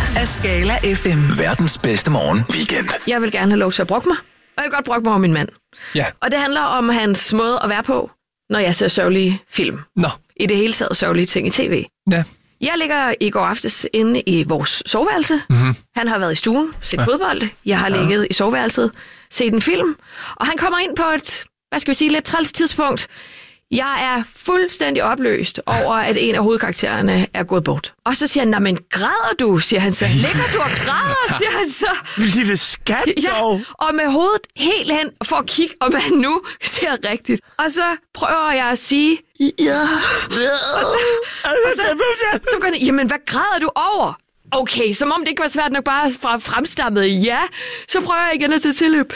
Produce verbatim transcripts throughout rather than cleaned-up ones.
af Skala F M. Verdens bedste morgen weekend. Jeg vil gerne have lov til at brokke mig, og jeg vil godt brokke mig om min mand. Ja. Og det handler om hans måde at være på, når jeg ser sørgelige film. Nå. I det hele taget sørgelige ting i tv. Ja. Jeg ligger i går aftes inde i vores soveværelse. Mm-hmm. Han har været i stuen, set Ja. fodbold. Jeg har Ja. ligget i soveværelset, set en film. Og han kommer ind på et, hvad skal vi sige, lidt træls tidspunkt. Jeg er fuldstændig opløst over, at en af hovedkaraktererne er gået bort. Og så siger han, nej, men græder du, siger han så. Ligger du og græder, siger han så. Lille skat, Ja, dog. og med hovedet helt hen for at kigge, om han nu ser rigtigt. Og så prøver jeg at sige, ja. Og så, og så, så går han, jamen hvad græder du over? Okay, som om det ikke var svært nok bare fra fremstammet ja. Så prøver jeg igen at tage tilløb.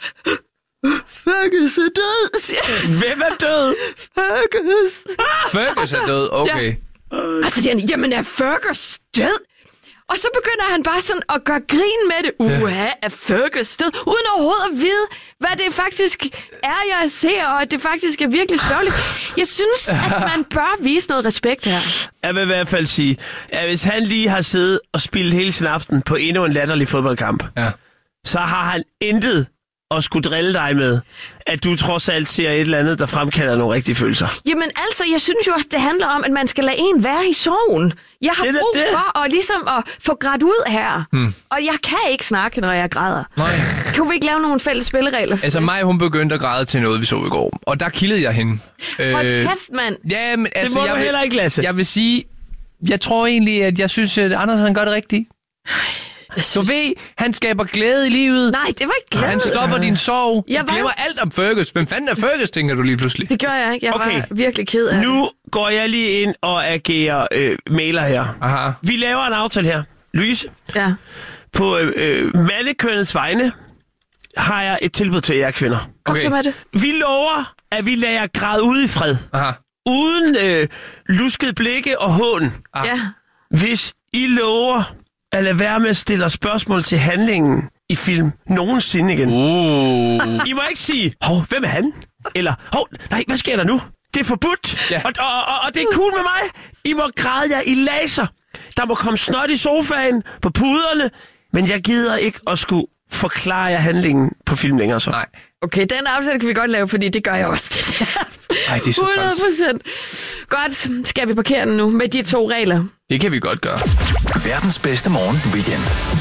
Fergus er død, siger han. Hvem er død? Fergus. Fergus er død, okay. Ja. Og så siger han, jamen er Fergus død? Og så begynder han bare sådan at gøre grin med det. Uha, er Fergus død? Uden overhovedet at vide, hvad det faktisk er, jeg ser, og at det faktisk er virkelig sørgeligt. Jeg synes, at man bør vise noget respekt her. Jeg vil i hvert fald sige, at hvis han lige har siddet og spillet hele sin aften på endnu en latterlig fodboldkamp, Ja. så har han intet at skulle drille dig med, at du trods alt ser et eller andet, der fremkalder nogle rigtige følelser. Jamen altså, jeg synes jo, at det handler om, at man skal lade en være i sorgen. Jeg har Det er da brug det. for at, ligesom at få grædt ud her. Hmm. Og jeg kan ikke snakke, når jeg græder. Nej. Kan vi ikke lave nogle fælles spilleregler? For Altså mig, hun begyndte at græde til noget, vi så i går. Og der kildede jeg hende. Hold kæft, mand. Ja, men altså, Det må jeg du vil, heller ikke, Lasse. jeg vil sige, jeg tror egentlig, at jeg synes, at Anders han gør det rigtigt. Du ved, han skaber glæde i livet. Nej, det var ikke glæde. Han stopper din sorg. Jeg Jeg var- glemmer alt om Fergus. Hvem fanden er Fergus, tænker du lige pludselig? Det gør jeg ikke. Jeg Okay. var virkelig ked af det. Nu går jeg lige ind og agerer øh, mailer her. Aha. Vi laver en aftale her. Louise, Ja. på øh, øh, mandekønnets vegne har jeg et tilbud til jer kvinder. Kom Okay. så med det. Vi lover, at vi lader jer græde ud i fred. Aha. Uden øh, lusket blikke og hån. Ah. Ja. Hvis I lover at lade være med at stille os spørgsmål til handlingen i film nogensinde igen. Uh. I må ikke sige, hov, hvem er han? Eller, hov, nej, hvad sker der nu? Det er forbudt, Ja. og, og, og, og det er cool med mig. I må græde jer i laser. Der må komme snot i sofaen, på puderne, men jeg gider ikke at skulle forklare jer handlingen på film længere så. Nej. Okay, den aftale kan vi godt lave, fordi det gør jeg også. Det der. Ej, det er så hundrede træls. procent. Godt, skal vi parkere den nu med de to regler? Det kan vi godt gøre. Verdens bedste morgen weekend.